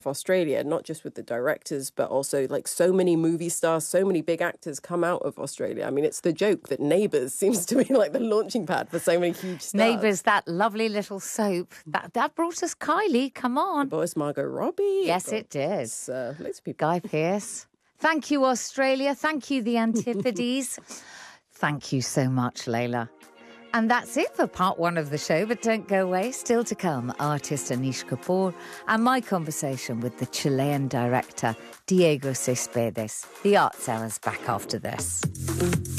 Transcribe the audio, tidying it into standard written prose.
Australia, not just with the directors, but also like so many movie stars, so many big actors come out of Australia. I mean, it's the joke that Neighbours seems to be like the launching pad for so many huge stars. Neighbours, that lovely little soap. That brought us Kylie, come on. It brought us Margot Robbie. Yes, it did. Loads of people. Guy Pearce. Thank you, Australia. Thank you, the Antipodes. Thank you so much, Layla. And that's it for part one of the show, but don't go away. Still to come, artist Anish Kapoor and my conversation with the Chilean director Diego Cespedes. The Arts Hour's back after this.